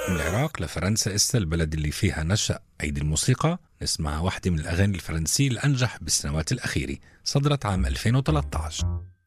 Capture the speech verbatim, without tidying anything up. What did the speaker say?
من العراق لفرنسا، إسا البلد اللي فيها نشأ عيد الموسيقى، نسمع واحدة من الأغاني الفرنسية الأنجح بالسنوات الأخيرة، صدرت عام ألفين وثلاثة عشر.